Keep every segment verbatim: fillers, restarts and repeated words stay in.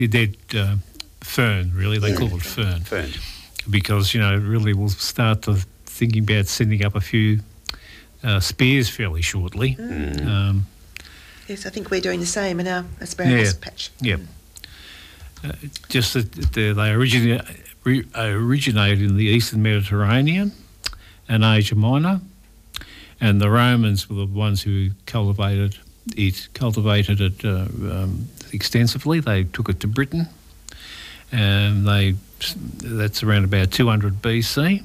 dead uh, fern, really. They Yeah. call it fern. Fern. Because, you know, really we'll start to thinking about sending up a few uh, spears fairly shortly. Mm. Um, Yes, I think we're doing the same in our asparagus Yeah. patch. yeah. Uh, just that they they originated, re, originated in the Eastern Mediterranean and Asia Minor, and the Romans were the ones who cultivated it, cultivated it uh, um, extensively. They took it to Britain, and they that's around about two hundred B C.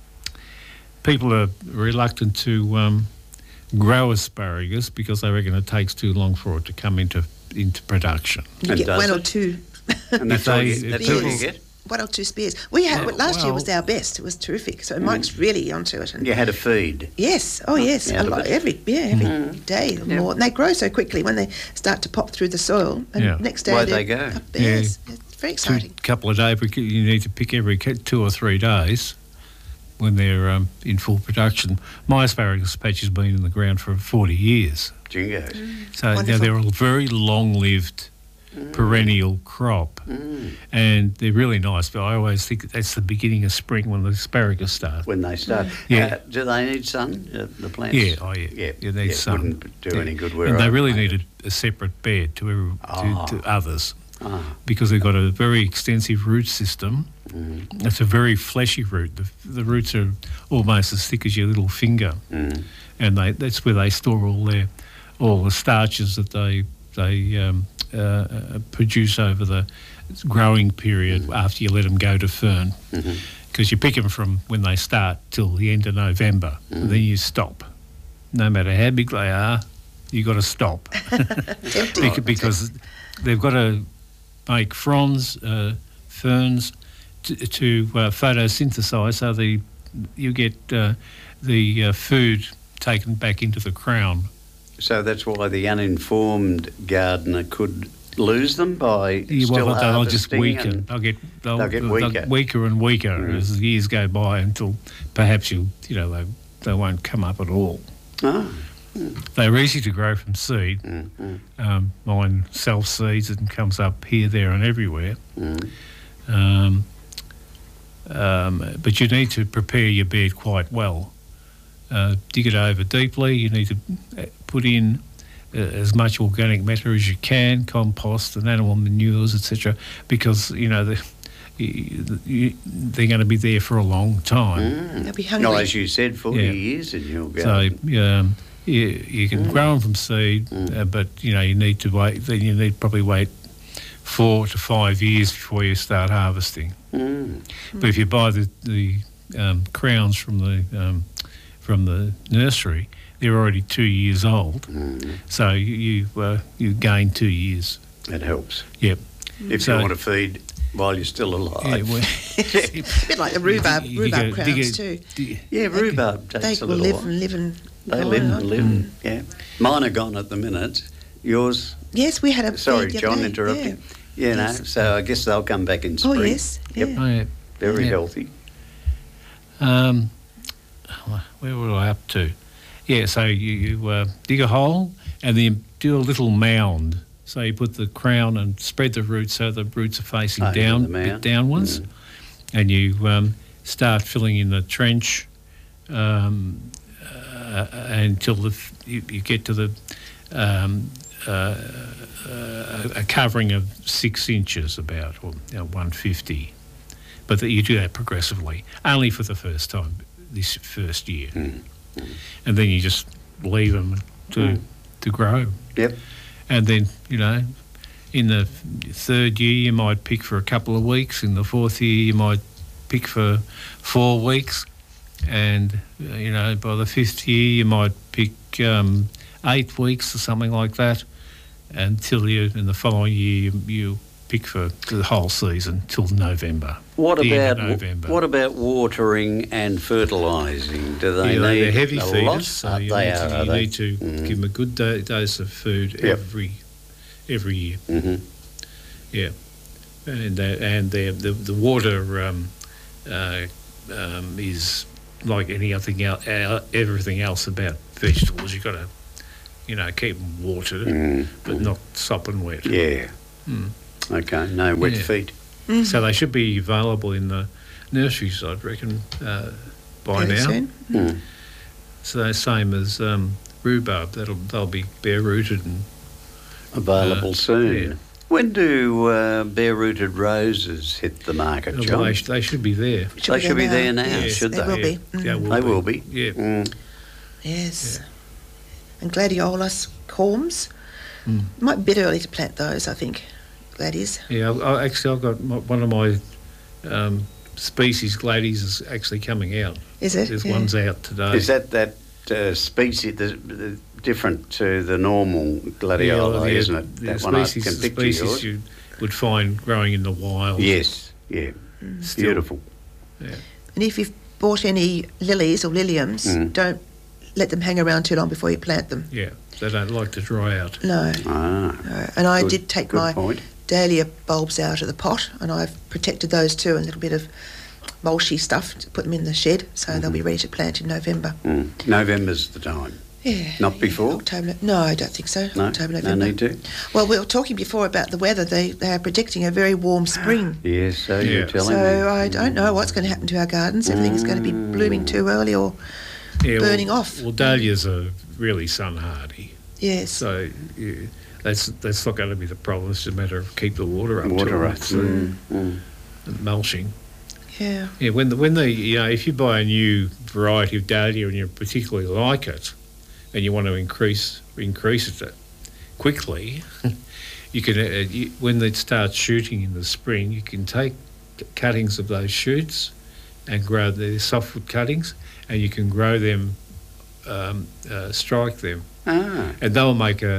People are reluctant to um, grow asparagus because they reckon it takes too long for it to come into into production. You And get does one or it? two. And that's If all they- you, that's if all you people- get? One or two spears. We had Well, last year was well- our best. It was terrific. So Mike's really onto it. And You had a feed. yes, oh yes, Yeah, a lot, but- every yeah every day or more. And they grow so quickly when they start to pop through the soil. And Yeah. next day Where they're they go. up there. It's, it's very Two exciting. couple of days, because you need to pick every ca- two or three days when they're um, in full production. My asparagus patch has been in the ground for forty years. Jingos. So you know, Wonderful. they're a very long-lived perennial crop, Mm. and they're really nice. But I always think that's the beginning of spring when the asparagus start. When they start. Yeah. Uh, do they need sun, uh, the plants? Yeah, oh yeah, Yeah, you need yeah, sun. wouldn't do Yeah. any good where And they I really made need a, a separate bed to, every, Ah. to, to others Ah. because they've got a very extensive root system. Mm. It's a very fleshy root. The, the roots are almost as thick as your little finger, Mm. and they, that's where they store all their all the starches that they they um, uh, uh, produce over the growing period Mm. after you let them go to fern. Mhm. Because you pick them from when they start till the end of November, Mm. and then you stop. No matter how big they are, you got to stop Tempting. Bec- because they've got to make fronds, uh, ferns, to, to uh, photosynthesize, so the you get uh, the uh, food taken back into the crown. So that's why the uninformed gardener could lose them by Yeah, still well, they'll just harvesting weaken. and- They'll get they'll, they'll get weaker. weaker and weaker Mm. as the years go by until perhaps you you know they they won't come up at all. Ah. They're easy to grow from seed. Mm, mm, Um, mine self seeds and comes up here, there, and everywhere. mm. Um, um, but you need to prepare your bed quite well. Uh, dig it over deeply. You need to uh, put in uh, as much organic matter as you can, compost and animal manures, et cetera. Because you know the, you, you, they're going to be there for a long time. Mm. They'll be No, hungry. as you said, forty Yeah. years in your So garden. um, you, you can grow them from seed, Mm. uh, but you know you need to wait. Then you need probably wait four to five years before you start harvesting. Mm. But if you buy the the um, crowns from the um, from the nursery, they're already two years old. Mm. So you you, uh, you gain two years. It helps. Yep. If So- you want to feed while you're still Yeah, alive. well, a bit like the rhubarb, you rhubarb go- dig crowns a- too. dig- Yeah, They- rhubarb They takes a will little live while. and live and They go live on and on. live. Mm. Yeah. Mine are gone at the minute. Yours? Yes, we had a Sorry, feed the John, other day, interrupting. yeah. Yeah, no. Yes. So I guess they'll come back in Oh spring. yes, Yep. yeah. Oh, yeah. Very Yeah. healthy. Um, where were I up to? Yeah, so you, you uh, dig a hole and then do a little mound. So you put the crown and spread the roots so the roots are facing Over down, the bit mound. downwards, Mm. and you um, start filling in the trench um, uh, until the f- you, you get to the um, uh, uh, a covering of six inches, about or you know, one fifty. But that you do that progressively, only for the first time this first year, Mm. and then you just leave them to Mm. to grow. Yep. And then, you know, in the third year you might pick for a couple of weeks. In the fourth year you might pick for four weeks. And, uh, you know, by the fifth year you might pick um, eight weeks or something like that. Until you, in the following year, you, you pick for the whole season till November. What the end about of November. what about watering and fertilising? Do they Yeah, need they're heavy a feeders, lot? so Uh, you, they need, are, to, are you they? need to Mm. give them a good do- dose of food Yep. every every year. Mhm. Yeah, and uh, and the the, the water um, uh, um, is like any other thing else, uh, everything else about vegetables. You've got to, you know, keep them watered, Mm. but not sopping wet. Yeah. Mm. Okay, no wet Yeah. feet. So they should be available in the nurseries, I'd reckon, uh, by Fairly now. soon. Mm. So they're same as um, rhubarb. That'll they'll be bare rooted and Available Uh, soon. yeah. When do uh, bare-rooted roses hit the market, well, John? they, sh- they should be there. Should They should be there now, Yes, should they? they? will be. Yeah, Mm. yeah, will They be. will be. Yeah. Mm. Yes. And gladiolus corms. Mm. Might be a bit early to plant those, I think. Gladies. Yeah, I, I actually, I've got my, one of my um, species, gladies, is actually coming out. Is it? There's Yeah. one's out today. Is that that uh, species the, the, different to the normal gladioli, the- isn't it? The That one I species, can the picture species yours. you would find growing in the wild. Yes, yeah, Still. beautiful. Yeah. And if you've bought any lilies or liliums, Mm. don't let them hang around too long before you plant them. Yeah, they don't like to dry out. No. Ah, no. And I good- did take good my point. dahlia bulbs out of the pot, and I've protected those too, and a little bit of mulchy stuff to put them in the shed, so they'll be ready to plant in November. Mm. November's the time. Yeah. Not yeah, before? October. No, I don't think so. No, October, no November. need to. Well, we were talking before about the weather. They they are predicting a very warm spring. Yes, so Yeah. you're telling So me. I don't know what's going to happen to our gardens. Everything's going to be blooming too early, or Yeah, burning well, off. Well, dahlias are really sun hardy, yes. so yeah, that's that's not going to be the problem. It's just a matter of keep the water up. Water to up. it, so, Mm, mm. mulching. Yeah. Yeah, when the when the you know if you buy a new variety of dahlia and you particularly like it, and you want to increase increase it quickly, you can uh, you, when it starts shooting in the spring, you can take c- cuttings of those shoots and grow the softwood cuttings, and you can grow them, um, uh, strike them, Ah, and they'll make a,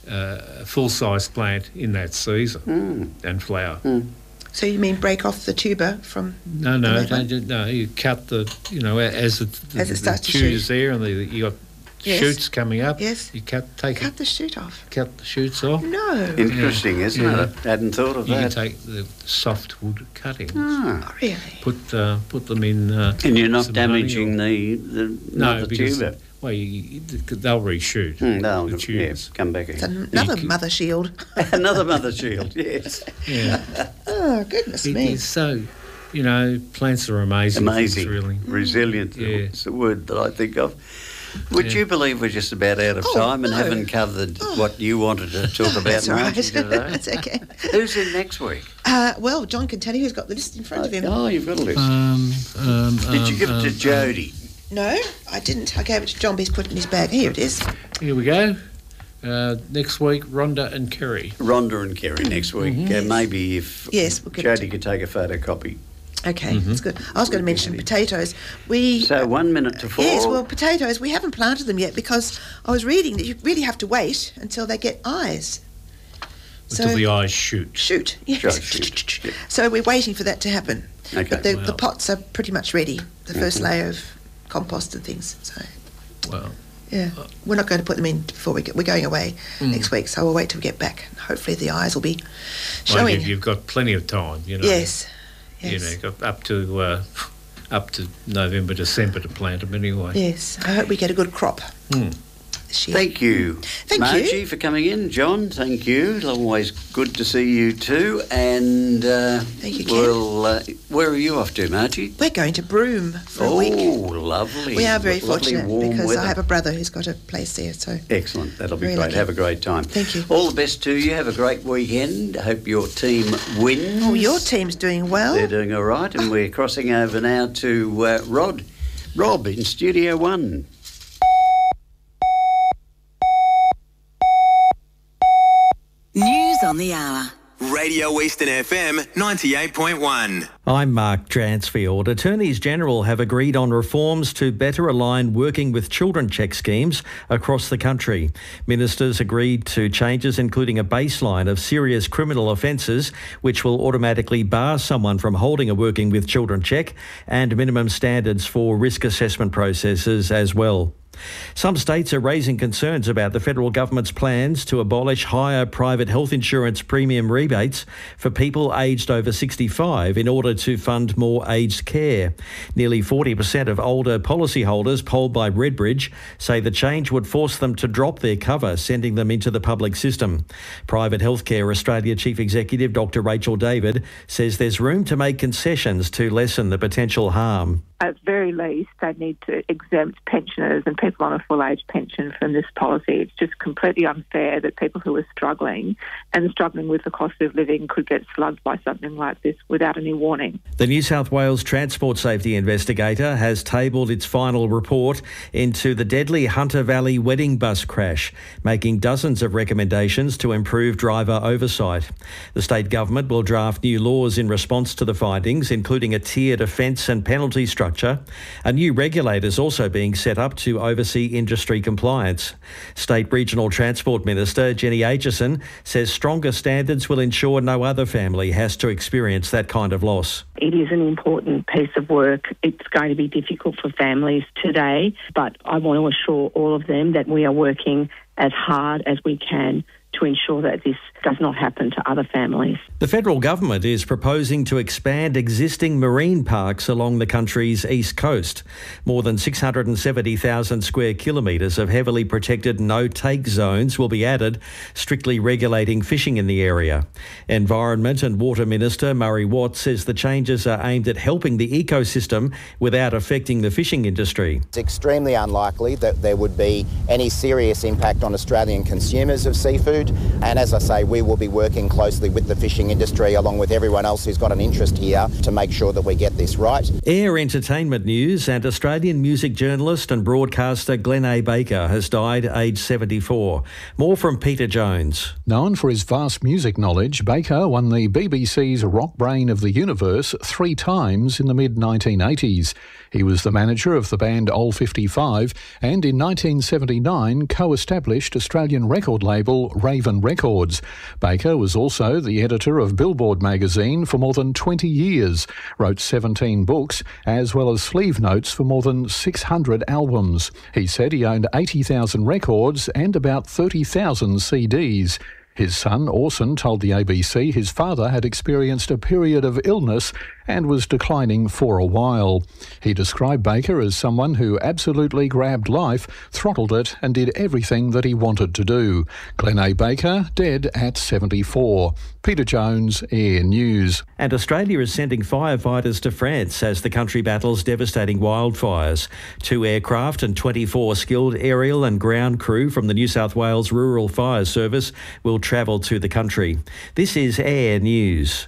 a full size plant in that season mm, and flower. mm. So you mean break off the tuber from? No, no, The red one? don't, no. You cut the, you know, as it, the, As it starts to the shoot. tuber's there, and the, you got Yes. shoots coming up. Yes. You cut, take Cut it, the shoot off. cut the shoots off. No. Interesting, isn't Yeah. it? I hadn't thought of You can that. take the softwood cuttings, Ah. Oh, really? put uh, put them in. Uh, And you're not some honey damaging or- the, the, no, the because tuber. well, you, you, they'll reshoot. Mm, they'll, the yeah, tubers. come back It's again. another You- mother shield. Another mother shield, yes. Yeah, Oh, goodness it me. is so. You know, plants are amazing. things, Amazing. really. Resilient Yeah. is the word that I think of. Would Yeah. you believe we're just about out of Oh, time and no. haven't covered Oh. what you wanted to talk about, That's all right. Margie, today? That's okay. Who's in next week? Uh, well, John can tell you who's got the list in front of him. Oh, you've got a list. Um, um, Did you um, give it to um, Jody? No, I didn't. I gave it to John, but he's put it in his bag. Here it is. Here we go. Uh, next week, Rhonda and Kerry. Rhonda and Kerry next week. Uh, maybe if Yes, we'll give it Jody could take a photocopy. Okay, that's good. I was going to mention potatoes. We So one minute to four. Yes, well, potatoes, we haven't planted them yet because I was reading that you really have to wait until they get eyes. Until the eyes shoot. Shoot. Yes. Sure, shoot, yeah. So we're waiting for that to happen. Okay. But the, the Wow. pots are pretty much ready, the first Mm-hmm. layer of compost and things. So, Well, yeah, Uh, we're not going to put them in before we get, we're going away Mm. next week, so we'll wait till we get back. Hopefully the eyes will be well, showing. you've, you've got plenty of time. You know. yes, yes. You know, you've got up to uh, up to November, December to plant them anyway. Yes, I hope we get a good crop Hmm. this year. Thank you, Thank Margie, you. for coming in. John, thank you. Always good to see you too. And uh, Thank you, Ken. we'll, uh, where are you off to, Margie? We're going to Broome for Oh, a week. lovely. We are very Lovely fortunate warm because weather. I have a brother who's got a place there. So Excellent. That'll be Very great. lucky. Have a great time. Thank you. All the best to you. Have a great weekend. Hope your team wins. oh, your team's doing well. They're doing all right. And we're crossing over now to uh, Rod. Rob in Studio One. News on the hour. Radio Eastern F M ninety-eight point one. I'm Mark Dransfield. Attorneys General have agreed on reforms to better align working with children check schemes across the country. Ministers agreed to changes including a baseline of serious criminal offences which will automatically bar someone from holding a working with children check and minimum standards for risk assessment processes as well. Some states are raising concerns about the federal government's plans to abolish higher private health insurance premium rebates for people aged over sixty-five in order to fund more aged care. Nearly forty percent of older policyholders polled by Redbridge say the change would force them to drop their cover, sending them into the public system. Private Healthcare Australia Chief Executive Doctor Rachel David says there's room to make concessions to lessen the potential harm. At very least, they need to exempt pensioners and people on a full-age pension from this policy. It's just completely unfair that people who are struggling and struggling with the cost of living could get slugged by something like this without any warning. The New South Wales Transport Safety Investigator has tabled its final report into the deadly Hunter Valley wedding bus crash, making dozens of recommendations to improve driver oversight. The state government will draft new laws in response to the findings, including a tiered offence and penalty structure. A new regulator is also being set up to oversee industry compliance. State Regional Transport Minister Jenny Aitchison says stronger standards will ensure no other family has to experience that kind of loss. It is an important piece of work. It's going to be difficult for families today, but I want to assure all of them that we are working as hard as we can to ensure that this does not happen to other families. The federal government is proposing to expand existing marine parks along the country's east coast. More than six hundred seventy thousand square kilometres of heavily protected no-take zones will be added, strictly regulating fishing in the area. Environment and Water Minister Murray Watt says the changes are aimed at helping the ecosystem without affecting the fishing industry. It's extremely unlikely that there would be any serious impact on Australian consumers of seafood. And as I say, we will be working closely with the fishing industry along with everyone else who's got an interest here to make sure that we get this right. Air entertainment news, and Australian music journalist and broadcaster Glenn A. Baker has died aged seventy-four. More from Peter Jones. Known for his vast music knowledge, Baker won the B B C's Rock Brain of the Universe three times in the mid nineteen eighties. He was the manager of the band Old fifty-five and in nineteen seventy-nine co-established Australian record label Raven Records. Baker was also the editor of Billboard magazine for more than twenty years, wrote seventeen books, as well as sleeve notes for more than six hundred albums. He said he owned eighty thousand records and about thirty thousand C Ds. His son, Orson, told the A B C his father had experienced a period of illness and was declining for a while. He described Baker as someone who absolutely grabbed life, throttled it and did everything that he wanted to do. Glenn A. Baker, dead at seventy-four. Peter Jones, Air News. And Australia is sending firefighters to France as the country battles devastating wildfires. Two aircraft and twenty-four skilled aerial and ground crew from the New South Wales Rural Fire Service will travel to the country. This is Air News.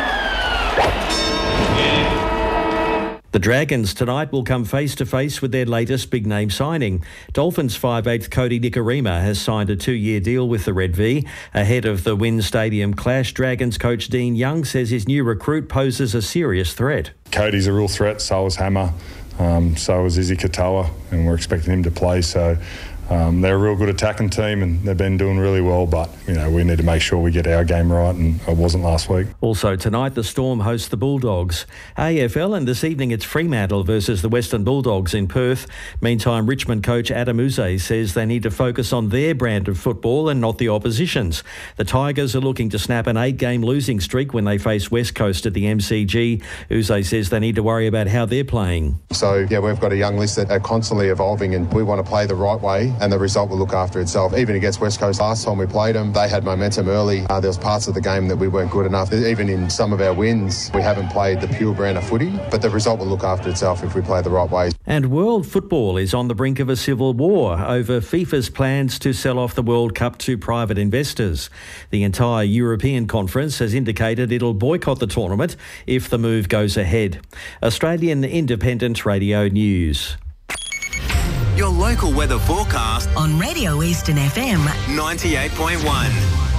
The Dragons tonight will come face-to-face with their latest big-name signing. Dolphins five-eighth Cody Nikorima has signed a two-year deal with the Red V. Ahead of the Wynn Stadium clash, Dragons coach Dean Young says his new recruit poses a serious threat. Cody's a real threat, so is Hammer, um, so is Izzy Katoa, and we're expecting him to play, so... Um, they're a real good attacking team and they've been doing really well, but you know we need to make sure we get our game right, and it wasn't last week. Also tonight, the Storm host the Bulldogs. A F L, and this evening it's Fremantle versus the Western Bulldogs in Perth. Meantime, Richmond coach Adam Uze says they need to focus on their brand of football and not the opposition's. The Tigers are looking to snap an eight-game losing streak when they face West Coast at the M C G. Uze says they need to worry about how they're playing. So yeah, we've got a young list that are constantly evolving, and we want to play the right way, and the result will look after itself. Even against West Coast last time we played them, they had momentum early. Uh, there was parts of the game that we weren't good enough. Even in some of our wins, we haven't played the pure brand of footy, but the result will look after itself if we play the right way. And world football is on the brink of a civil war over FIFA's plans to sell off the World Cup to private investors. The entire European Conference has indicated it'll boycott the tournament if the move goes ahead. Australian Independent Radio News. Your local weather forecast on Radio Eastern F M ninety-eight point one.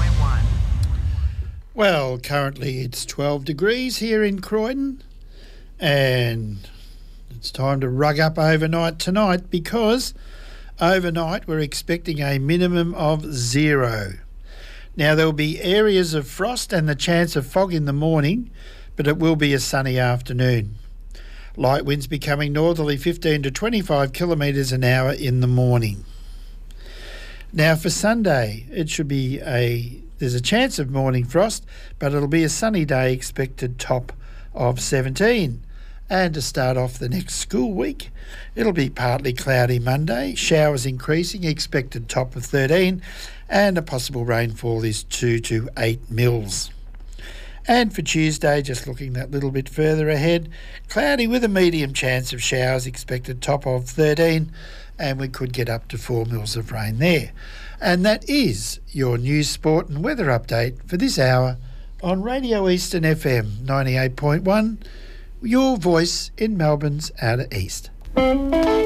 Well, currently it's twelve degrees here in Croydon, and it's time to rug up overnight tonight, because overnight we're expecting a minimum of zero. Now, there will be areas of frost and the chance of fog in the morning, but it will be a sunny afternoon. Light winds becoming northerly fifteen to twenty-five kilometres an hour in the morning. Now for Sunday, it should be a, there's a chance of morning frost, but it'll be a sunny day, expected top of seventeen. And to start off the next school week, it'll be partly cloudy Monday, showers increasing, expected top of thirteen, and a possible rainfall is two to eight mils. And for Tuesday, just looking that little bit further ahead, cloudy with a medium chance of showers, expected top of thirteen, and we could get up to four mils of rain there. And that is your news, sport and weather update for this hour on Radio Eastern F M ninety-eight point one, your voice in Melbourne's outer east.